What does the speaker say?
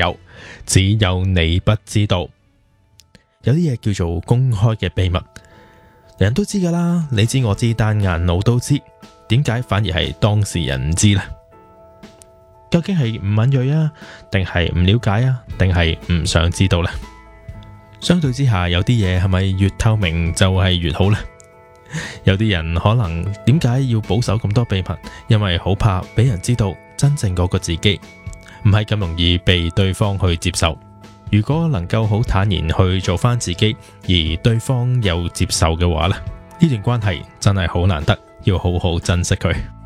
有，只有你不知道。有啲嘢叫做公開嘅秘密，人都知噶啦，你知我知，單眼佬都知，點解反而係當事人唔知呢？究竟係唔敏銳啊，定係唔了解啊，定係唔想知道呢？相對之下，有啲嘢係咪越透明就係越好呢？有啲人可能點解要保守咁多秘密？因為好怕俾人知道真正嗰個自己，唔係咁容易被對方去接受。如果能夠好坦然去做翻自己，而對方又接受嘅話呢，呢段關係真係好難得，要好好珍惜佢。